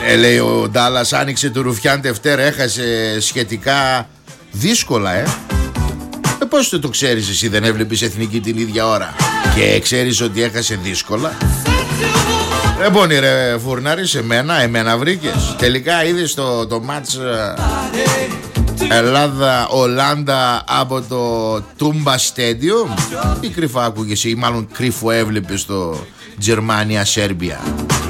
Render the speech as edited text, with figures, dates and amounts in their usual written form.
Λέει ο Ντάλλας, άνοιξε το Ρουφιάν Δευτέρα, έχασε σχετικά δύσκολα. Πώς το ξέρεις εσύ, δεν έβλεπες Εθνική την ίδια ώρα και ξέρεις ότι έχασε δύσκολα? Λοιπόν ρε Φουρνάρης, εμένα βρήκες. Τελικά είδες το μάτς Ελλάδα-Ολλάνδα από το Τούμπα Stadium ή κρυφά άκουγες ή μάλλον κρύφο έβλεπες το Γερμανία-Σέρμπια?